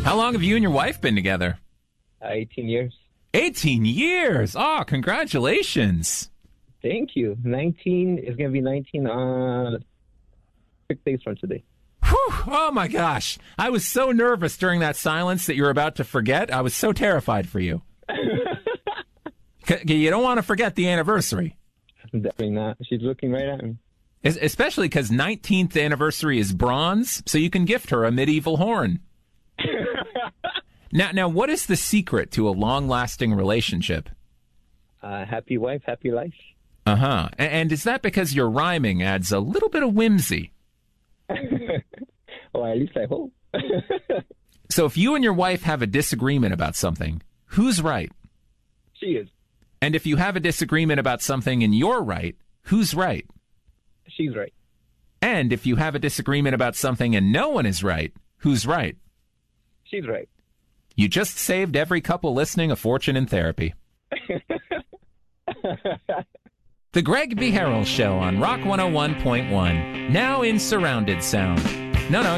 How long have you and your wife been together? 18 years. 18 years! Oh, congratulations. Thank you. 19 is going to be 19 on 6 days from today. Whew, oh, my gosh. I was so nervous during that silence that you were about to forget. I was so terrified for you. You don't want to forget the anniversary. Definitely not. She's looking right at me. Especially because 19th anniversary is bronze, so you can gift her a medieval horn. Now, what is the secret to a long-lasting relationship? Happy wife, happy life. Uh-huh. And is that because your rhyming adds a little bit of whimsy? Well, at least I hope. So if you and your wife have a disagreement about something, who's right? She is. And if you have a disagreement about something and you're right, who's right? She's right. And if you have a disagreement about something and no one is right, who's right? She's right. You just saved every couple listening a fortune in therapy. The Greg B. Harrell Show on Rock 101.1, now in surrounded sound. No,